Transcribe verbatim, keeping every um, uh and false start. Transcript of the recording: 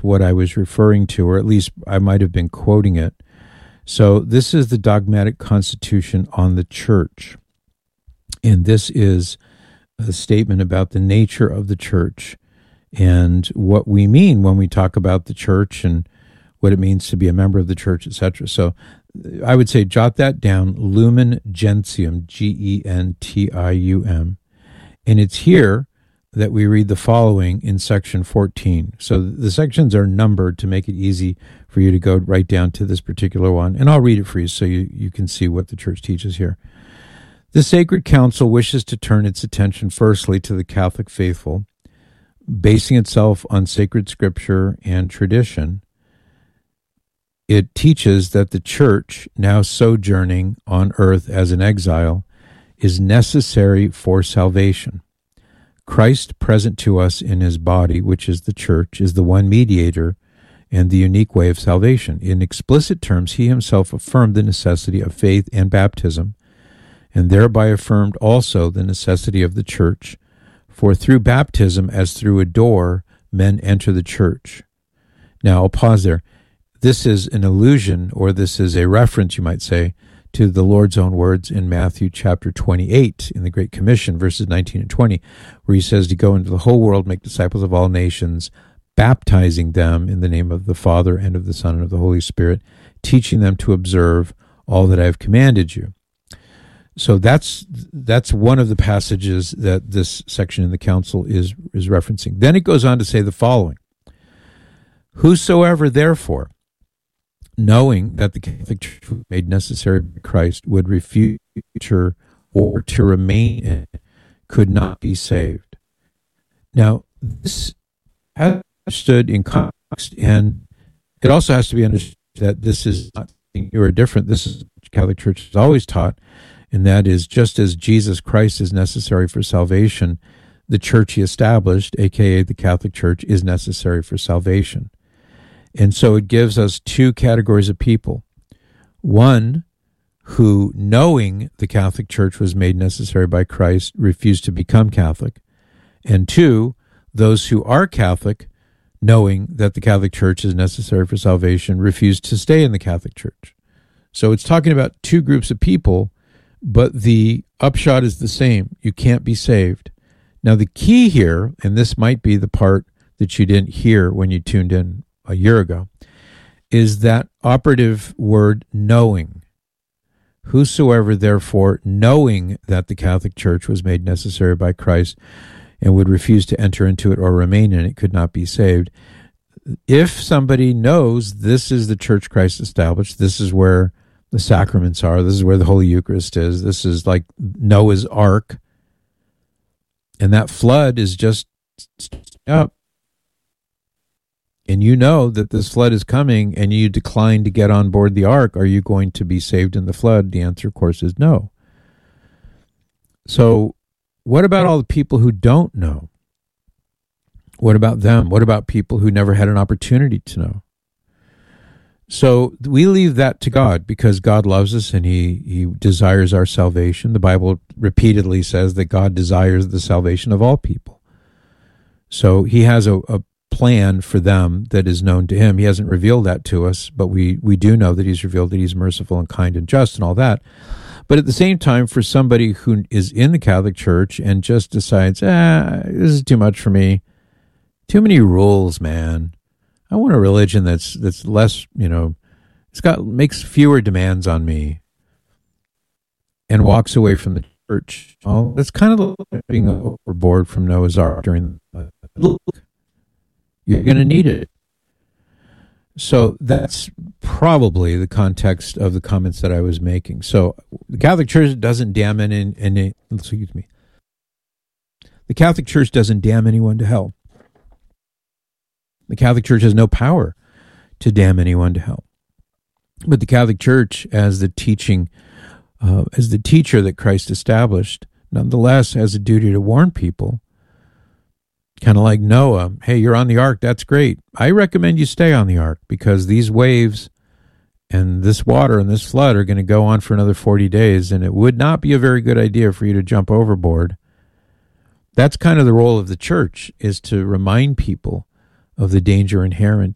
what I was referring to, or at least I might have been quoting it. So this is the dogmatic constitution on the church. And this is a statement about the nature of the church and what we mean when we talk about the church and what it means to be a member of the church, et cetera. So I would say jot that down, Lumen Gentium, G E N T I U M. And it's here that we read the following in section fourteen. So the sections are numbered to make it easy for you to go right down to this particular one. And I'll read it for you so you, you can see what the church teaches here. The Sacred Council wishes to turn its attention firstly to the Catholic faithful, basing itself on sacred scripture and tradition. It teaches that the church, now sojourning on earth as an exile, is necessary for salvation. Christ, present to us in his body, which is the church, is the one mediator and the unique way of salvation. In explicit terms, he himself affirmed the necessity of faith and baptism, and thereby affirmed also the necessity of the church, for through baptism, as through a door, men enter the church. Now, I'll pause there. This is an allusion, or this is a reference, you might say, to the Lord's own words in Matthew chapter twenty-eight, in the Great Commission, verses nineteen and twenty, where he says to go into the whole world, make disciples of all nations, baptizing them in the name of the Father and of the Son and of the Holy Spirit, teaching them to observe all that I have commanded you. So that's that's one of the passages that this section in the council is, is referencing. Then it goes on to say the following: whosoever, therefore, knowing that the Catholic Church was made necessary by Christ, would refuse her or to remain in it, could not be saved. Now, this has to be understood in context, and it also has to be understood that this is not something new or different. This is what the Catholic Church has always taught, and that is just as Jesus Christ is necessary for salvation, the church he established, aka the Catholic Church, is necessary for salvation. And so it gives us two categories of people. One who, knowing the Catholic Church was made necessary by Christ, refused to become Catholic. And two, those who are Catholic, knowing that the Catholic Church is necessary for salvation, refuse to stay in the Catholic Church. So it's talking about two groups of people, but the upshot is the same. You can't be saved. Now the key here, and this might be the part that you didn't hear when you tuned in a year ago, is that operative word knowing. Whosoever, therefore, knowing that the Catholic Church was made necessary by Christ and would refuse to enter into it or remain in it, could not be saved. If somebody knows this is the church Christ established, this is where the sacraments are, this is where the Holy Eucharist is, this is like Noah's Ark, and that flood is just up, and you know that this flood is coming and you decline to get on board the ark, are you going to be saved in the flood? The answer, of course, is no. So what about all the people who don't know? What about them? What about people who never had an opportunity to know? So we leave that to God, because God loves us and he, he desires our salvation. The Bible repeatedly says that God desires the salvation of all people. So he has a, a plan for them that is known to him. He hasn't revealed that to us, but we, we do know that he's revealed that he's merciful and kind and just and all that. But at the same time, for somebody who is in the Catholic Church and just decides, ah, this is too much for me, too many rules, man. I want a religion that's that's less, you know, it's got makes fewer demands on me, and walks away from the church. Well, that's kind of like being overboard from Noah's Ark during the look. You're going to need it. So that's probably the context of the comments that I was making. So the Catholic Church doesn't damn any, any excuse me. The Catholic Church doesn't damn anyone to hell. The Catholic Church has no power to damn anyone to hell. But the Catholic Church, as the teaching, uh, as the teacher that Christ established, nonetheless has a duty to warn people. Kind of like Noah, hey, you're on the ark, that's great. I recommend you stay on the ark, because these waves and this water and this flood are going to go on for another forty days, and it would not be a very good idea for you to jump overboard. That's kind of the role of the church, is to remind people of the danger inherent